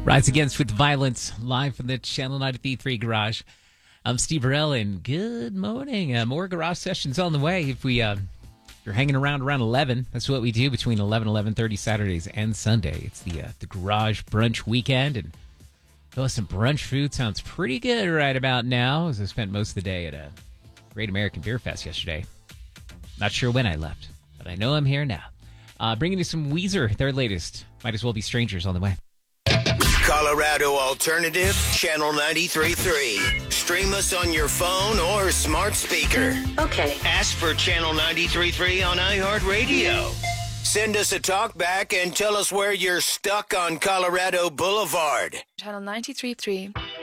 Rise Against with Violence, live from the Channel 93.3 Garage. I'm Steve Burrell, and good morning. More garage sessions on the way. If you're hanging around 11, that's what we do between 11 and 11:30 Saturdays and Sunday. It's the Garage Brunch Weekend, and some brunch food sounds pretty good right about now, as I spent most of the day at a Great American Beer Fest yesterday. Not sure when I left, but I know I'm here now. Bringing you some Weezer, their latest. Might as well be strangers on the way. Colorado Alternative, Channel 93.3. Stream us on your phone or smart speaker. Okay. Ask for Channel 93.3 on iHeartRadio. Send us a talk back and tell us where you're stuck on Colorado Boulevard. Channel 93.3.